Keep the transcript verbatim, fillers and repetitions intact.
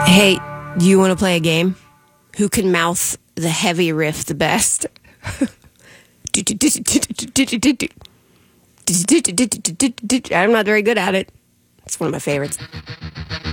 Hey, do you want to play a game? Who can mouth the heavy riff the best? I'm not very good at it. It's one of my favorites.